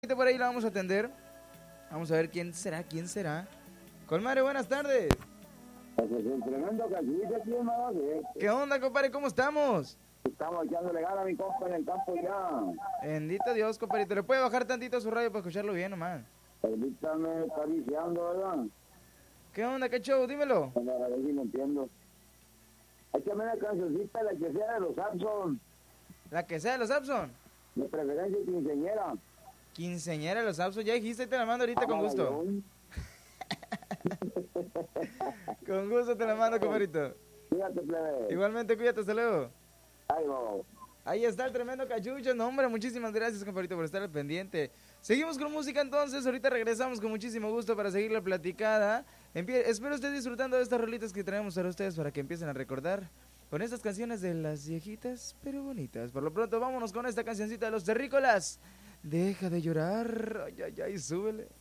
Por ahí la vamos a atender. Vamos a ver quién será. Colmare, buenas tardes. Tremendo cachito aquí, hermano. ¿Qué onda, compadre? ¿Cómo estamos? Estamos echándole gana a mi compa en el campo ya. Bendito Dios, compadre. ¿Le puede bajar tantito a su radio para escucharlo bien nomás? Ahorita me está viciando, ¿verdad? ¿Qué onda? ¿Qué show? Dímelo. Bueno, a ver si me entiendo. Échame una cancioncita, la que sea de los Samson. La que sea de los Sapson. De preferencia quinceañera. Quinceañera de los Sapson. Ya dijiste, te la mando ahorita con gusto. Con gusto te la mando, compadrito. Cuídate, plebe. Igualmente, cuídate, hasta luego. Ahí va. Ahí está el tremendo cachucho. No, hombre, muchísimas gracias, compadrito, por estar al pendiente. Seguimos con música entonces. Ahorita regresamos con muchísimo gusto para seguir la platicada. Espero estés disfrutando de estas rolitas que traemos para ustedes para que empiecen a recordar con estas canciones de las viejitas pero bonitas. Por lo pronto, vámonos con esta cancioncita de los terrícolas. Deja de llorar. Ay, ay, ay, súbele.